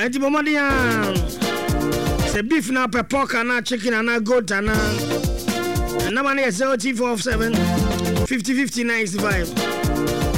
Enti bomodia. Se beef na pe pork na chicken na goat na. Number is 0247 50 50 95.